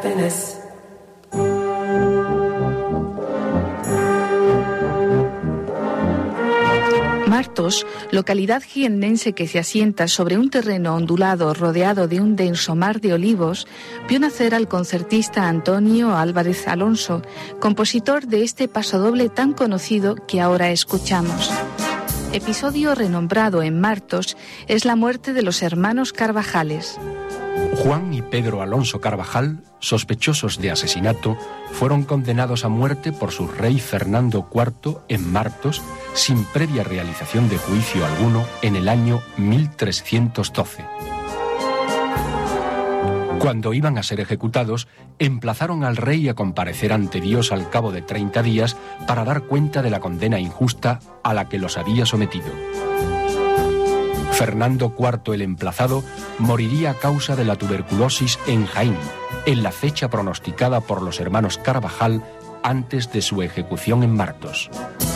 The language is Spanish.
happiness. Martos, localidad jiennense que se asienta sobre un terreno ondulado rodeado de un denso mar de olivos, vio nacer al concertista Antonio Álvarez Alonso, compositor de este pasodoble tan conocido que ahora escuchamos. Episodio renombrado en Martos es la muerte de los hermanos Carvajales. Juan y Pedro Alonso Carvajal, sospechosos de asesinato, fueron condenados a muerte por su rey Fernando IV en Martos, sin previa realización de juicio alguno, en el año 1312. Cuando iban a ser ejecutados, emplazaron al rey a comparecer ante Dios al cabo de 30 días para dar cuenta de la condena injusta a la que los había sometido. Fernando IV el Emplazado moriría a causa de la tuberculosis en Jaén, en la fecha pronosticada por los hermanos Carvajal antes de su ejecución en Martos.